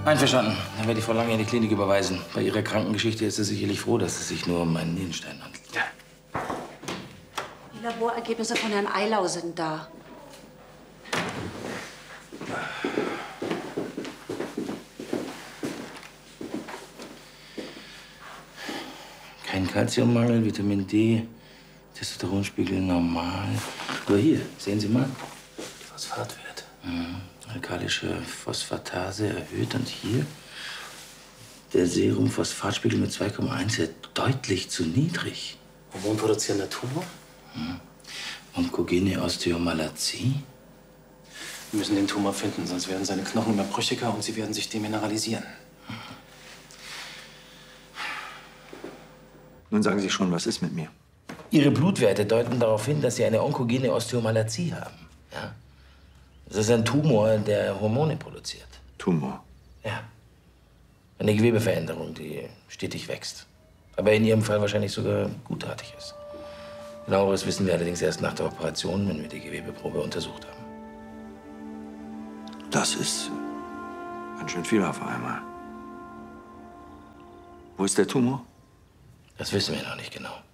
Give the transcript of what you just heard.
Einverstanden. Dann werde ich Frau Lange in die Klinik überweisen. Bei ihrer Krankengeschichte ist sie sicherlich froh, dass es sich nur um einen Nierenstein handelt. Ja. Die Laborergebnisse von Herrn Eilau sind da. Kein Kalziummangel, Vitamin D, Testosteronspiegel normal. Aber hier, sehen Sie mal. Phosphatwert. Alkalische Phosphatase erhöht. Und hier der Serumphosphatspiegel mit 2,1, ja, deutlich zu niedrig. Hormonproduzierender Tumor? Onkogene Osteomalazie. Wir müssen den Tumor finden, sonst werden seine Knochen immer brüchiger und sie werden sich demineralisieren. Nun sagen Sie schon, was ist mit mir? Ihre Blutwerte deuten darauf hin, dass Sie eine onkogene Osteomalazie haben. Ja? Das ist ein Tumor, der Hormone produziert. Tumor? Ja. Eine Gewebeveränderung, die stetig wächst. Aber in Ihrem Fall wahrscheinlich sogar gutartig ist. Genaueres wissen wir allerdings erst nach der Operation, wenn wir die Gewebeprobe untersucht haben. Das ist ganz schön viel auf einmal. Wo ist der Tumor? Das wissen wir noch nicht genau.